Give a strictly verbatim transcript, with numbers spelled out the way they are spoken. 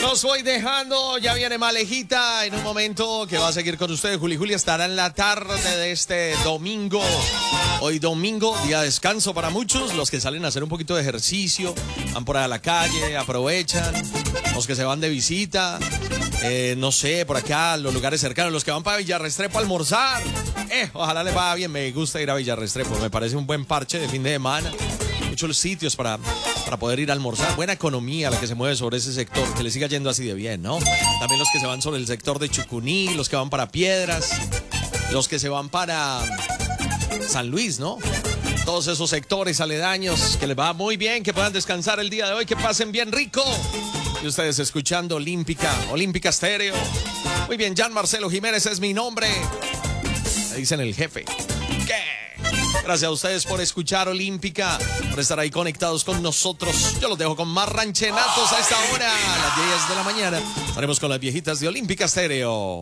Los voy dejando, ya viene Malejita en un momento que va a seguir con ustedes. Juli Juli estará en la tarde de este domingo. Hoy domingo, día de descanso para muchos. Los que salen a hacer un poquito de ejercicio, van por ahí a la calle, aprovechan. Los que se van de visita, eh, no sé, por acá, los lugares cercanos. Los que van para Villarrestrepo a almorzar. Eh, ojalá les vaya bien, me gusta ir a Villarrestrepo. Me parece un buen parche de fin de semana. Muchos sitios para, para poder ir a almorzar. Buena economía la que se mueve sobre ese sector, que le siga yendo así de bien, ¿no? También los que se van sobre el sector de Chucuní, los que van para Piedras, los que se van para San Luis, ¿no? Todos esos sectores aledaños, que les va muy bien, que puedan descansar el día de hoy, que pasen bien rico. Y ustedes escuchando Olímpica, Olímpica Estéreo. Muy bien, Jan Marcelo Jiménez es mi nombre. Me dicen el jefe. ¿Qué? Gracias a ustedes por escuchar Olímpica, por estar ahí conectados con nosotros. Yo los dejo con más ranchenatos a esta hora, a las diez de la mañana. Estaremos con las viejitas de Olímpica Estéreo.